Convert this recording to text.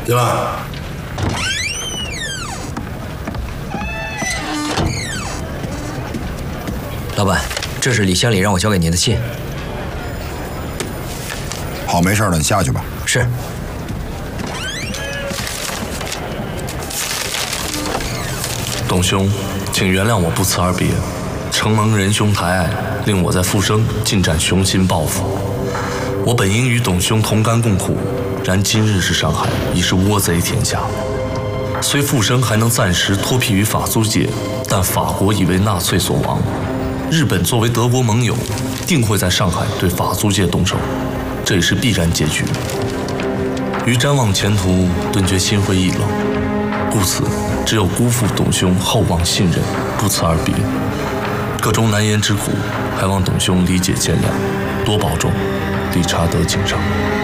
进来。 老板，这是李乡里让我交给您的信。 好，没事了，你下去吧。 是。 董兄，请原谅我不辞而别。承蒙仁兄抬爱，令我在复生尽展雄心抱负。我本应与董兄同甘共苦，然今日之上海已是倭贼天下。虽复生还能暂时脱贫于法租界，但法国已为纳粹所亡。日本作为德国盟友，定会在上海对法租界动手，这也是必然结局。于瞻望前途，顿觉心灰意冷，故此只有辜负董兄厚望信任，不辞而别。个中难言之苦，还望董兄理解见谅，多保重。理查德警长。